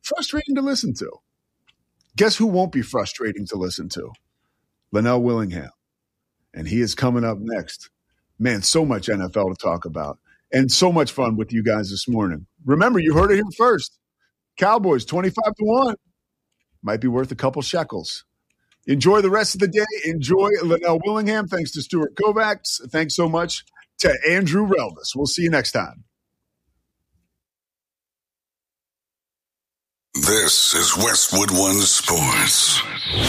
frustrating to listen to. Guess who won't be frustrating to listen to? Linnell Willingham. And he is coming up next. Man, so much NFL to talk about. And so much fun with you guys this morning. Remember, you heard it here first. Cowboys 25-1. Might be worth a couple shekels. Enjoy the rest of the day. Enjoy Linnell Willingham. Thanks to Stuart Kovacs. Thanks so much to Andrew Relvis. We'll see you next time. This is Westwood One Sports.